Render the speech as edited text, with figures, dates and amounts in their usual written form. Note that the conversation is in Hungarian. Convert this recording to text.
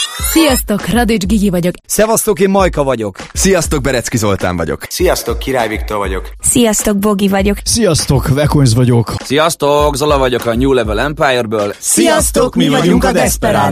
Sziasztok, Radics Gigi vagyok. Szevasztok, én Majka vagyok. Sziasztok, Berecki Zoltán vagyok. Sziasztok, Király Viktor vagyok. Sziasztok, Bogi vagyok. Sziasztok, Vekonz vagyok. Sziasztok, Zola vagyok a New Level Empire-ből. Sziasztok, mi vagyunk a Desperado.